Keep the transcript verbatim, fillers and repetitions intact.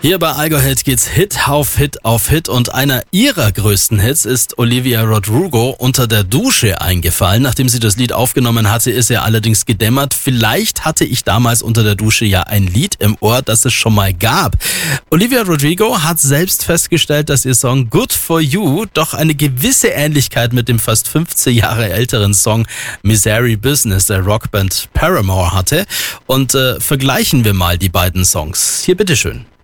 Hier bei Algo Hit geht's Hit auf Hit auf Hit und einer ihrer größten Hits ist Olivia Rodrigo Unter der Dusche eingefallen. Nachdem sie das Lied aufgenommen hatte, ist ihr allerdings gedämmert. Vielleicht hatte ich damals unter der Dusche ja ein Lied im Ohr, das es schon mal gab. Olivia Rodrigo hat selbst festgestellt, dass ihr Song Good For You doch eine gewisse Ähnlichkeit mit dem fast fünfzehn Jahre älteren Song Misery Business der Rockband Paramore hatte. Und äh, vergleichen wir mal die beiden Songs. Hier bitteschön.